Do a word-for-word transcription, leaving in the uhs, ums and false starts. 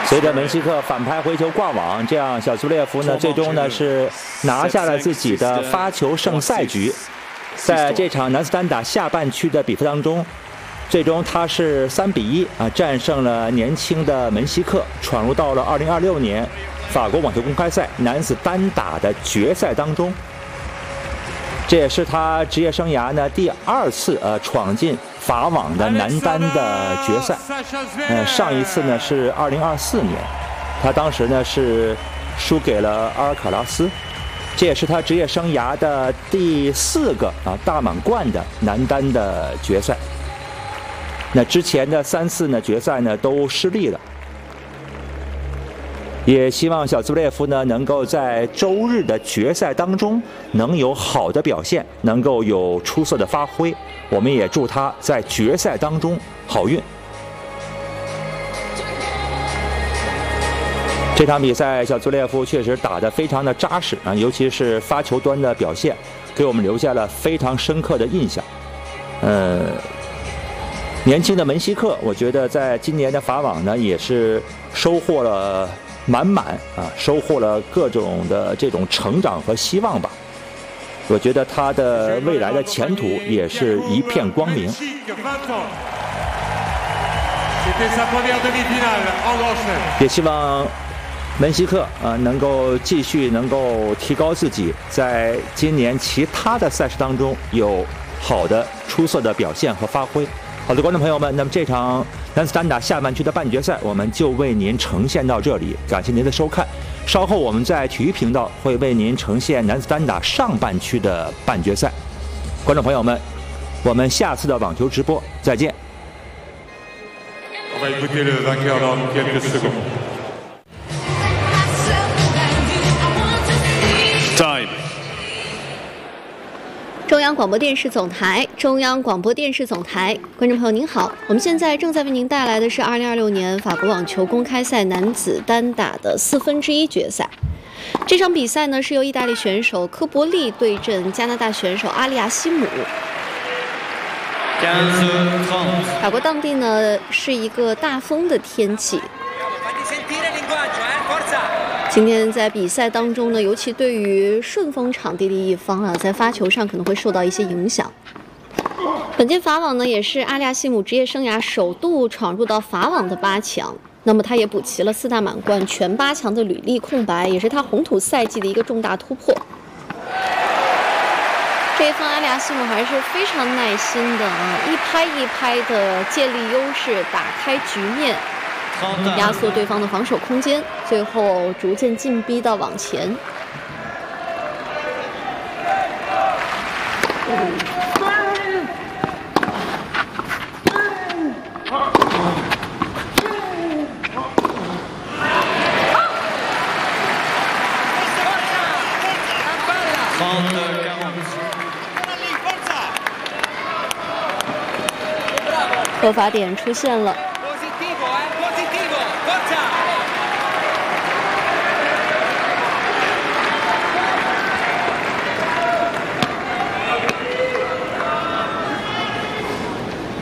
随着门西克反拍回球挂网，这样小苏列夫呢最终呢是拿下了自己的发球胜赛局。在这场男子单打下半区的比赛当中，最终他是三比一啊战胜了年轻的门西克，闯入到了二零二六年法国网球公开赛男子单打的决赛当中。这也是他职业生涯呢第二次呃闯进法网的男单的决赛。呃，上一次呢是二零二四年，他当时呢是输给了阿尔卡拉斯。这也是他职业生涯的第四个啊大满贯的男单的决赛。那之前的三次呢决赛呢都失利了。也希望小兹列夫呢能够在周日的决赛当中能有好的表现，能够有出色的发挥。我们也祝他在决赛当中好运。这场比赛小兹列夫确实打得非常的扎实啊，尤其是发球端的表现，给我们留下了非常深刻的印象。呃，年轻的门西克，我觉得在今年的法网呢也是收获了满满啊，收获了各种的这种成长和希望吧。我觉得他的未来的前途也是一片光明。也希望门西克啊能够继续能够提高自己，在今年其他的赛事当中有好的出色的表现和发挥。好的，观众朋友们，那么这场男子单打下半区的半决赛我们就为您呈现到这里，感谢您的收看。稍后我们在体育频道会为您呈现男子单打上半区的半决赛。观众朋友们，我们下次的网球直播再见。 Time。 中央广播电视总台，中央广播电视总台，观众朋友您好，我们现在正在为您带来的是二零二六年法国网球公开赛男子单打的四分之一决赛。这场比赛呢是由意大利选手科博利对阵加拿大选手阿利亚西姆。法国当地呢是一个大风的天气。今天在比赛当中呢，尤其对于顺风场地的一方啊，在发球上可能会受到一些影响。本届法网呢，也是阿利亚西姆职业生涯首度闯入到法网的八强。那么他也补齐了四大满贯全八强的履历空白，也是他红土赛季的一个重大突破。这一方阿利亚西姆还是非常耐心的啊，一拍一拍的借力优势打开局面。压缩对方的防守空间，最后逐渐进逼到网前。合法点出现了。